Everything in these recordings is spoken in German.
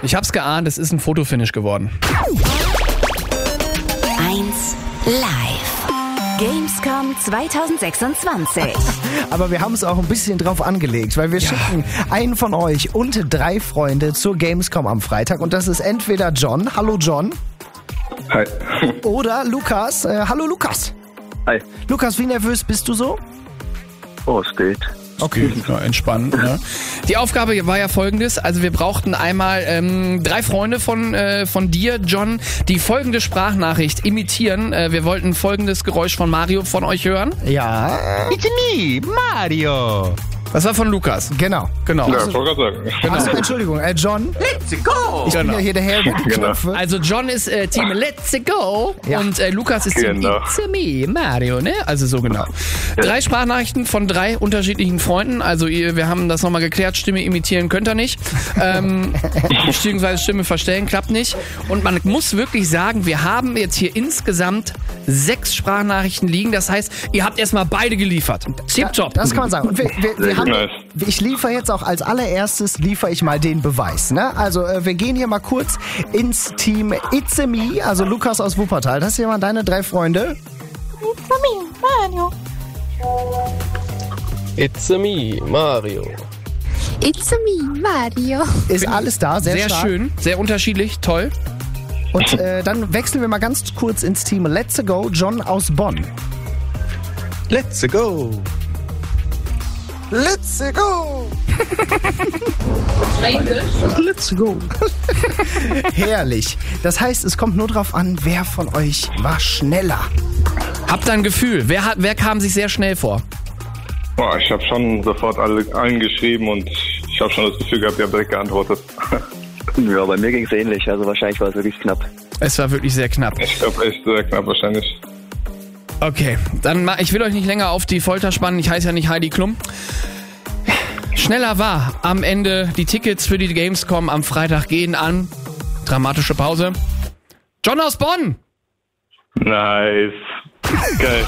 Ich hab's geahnt, es ist ein Fotofinish geworden. 1 Live. Gamescom 2026. Aber wir haben es auch ein bisschen drauf angelegt, weil wir schicken einen von euch und 3 Freunde zur Gamescom am Freitag. Und das ist entweder John. Hallo John. Hi. Oder Lukas. Hallo Lukas. Hi. Lukas, wie nervös bist du so? Oh, es geht. Okay, ja, entspannt. Ne? Die Aufgabe war ja folgendes, also wir brauchten einmal 3 Freunde von dir, John, die folgende Sprachnachricht imitieren. Wir wollten folgendes Geräusch von Mario von euch hören. Ja. It's me, Mario. Das war von Lukas. Genau. Genau. Ja, ich wollte gerade sagen. Achso, Entschuldigung. John. Let's go. Ich bin ja hier der Herr mit Knöpfe. Also John ist Team Let's Go Ja. und Lukas ist Team Genau. It's me, Mario, ne? Also so genau. 3 Sprachnachrichten von 3 unterschiedlichen Freunden. Also wir haben das nochmal geklärt, Stimme imitieren könnt ihr nicht. Beziehungsweise Stimme verstellen, klappt nicht. Und man muss wirklich sagen, wir haben jetzt hier insgesamt 6 Sprachnachrichten liegen. Das heißt, ihr habt erstmal beide geliefert. Tipptopp. Das kann man sagen. Und wir haben, nice. ich liefere jetzt auch als allererstes, liefere ich mal den Beweis. Ne? Also wir gehen hier mal kurz ins Team It's Me, also Lukas aus Wuppertal. Das hier waren deine 3 Freunde. It's me, Mario. It's me, Mario. Ist alles da, sehr Sehr stark. schön, sehr unterschiedlich, toll. Und dann wechseln wir mal ganz kurz ins Team Let's Go, John aus Bonn. Let's go. Let's go! Let's go! Herrlich. Das heißt, es kommt nur drauf an, wer von euch war schneller. Habt ihr ein Gefühl? Wer kam sich sehr schnell vor? Boah, ich habe schon sofort allen geschrieben und ich habe schon das Gefühl gehabt, ihr habt direkt geantwortet. Ja, bei mir ging es ähnlich. Also wahrscheinlich war es wirklich knapp. Es war wirklich sehr knapp. Ich glaube echt sehr knapp wahrscheinlich. Okay, dann ich will euch nicht länger auf die Folter spannen. Ich heiße ja nicht Heidi Klum. Schneller war am Ende. Die Tickets für die Gamescom am Freitag gehen an. Dramatische Pause. John aus Bonn! Nice. Geil.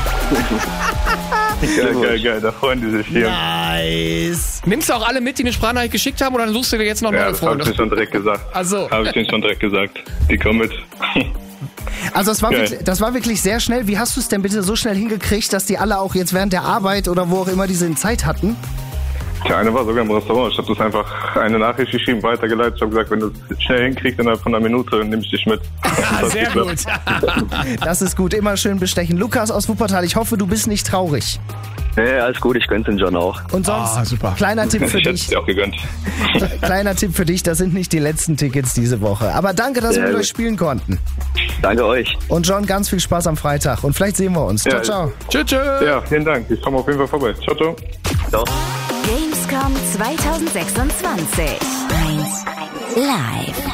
Geil, da freuen die sich hier. Nice. Nimmst du auch alle mit, die eine Sprachnachricht geschickt haben, oder suchst du dir jetzt noch Ja, neue das habe Freunde? ich denen schon direkt gesagt. Ach so. Habe ich denen schon direkt gesagt. Die kommen mit. Also Geil. das war wirklich sehr schnell. Wie hast du es denn bitte so schnell hingekriegt, dass die alle auch jetzt während der Arbeit oder wo auch immer diese Zeit hatten? Der eine war sogar im Restaurant. Ich habe das einfach eine Nachricht geschrieben, weitergeleitet. Ich habe gesagt, wenn du es schnell hinkriegst, innerhalb von einer Minute, nehme ich dich mit. Sehr gut. Das ist gut, immer schön bestechen. Lukas aus Wuppertal, ich hoffe, du bist nicht traurig. Ja, alles gut, ich gönn's den John auch. Und sonst, super. kleiner Tipp für Ich hätte dich. es dir auch gegönnt. Kleiner Tipp für dich, das sind nicht die letzten Tickets diese Woche. Aber danke, dass wir mit euch spielen konnten. Danke euch. Und John, ganz viel Spaß am Freitag. Und vielleicht sehen wir uns. Ciao, Ja, ciao. Tschüss, tschüss. Ja, vielen Dank. Ich komme auf jeden Fall vorbei. Ciao, ciao. Ciao. Gamescom 2026. 1 Live.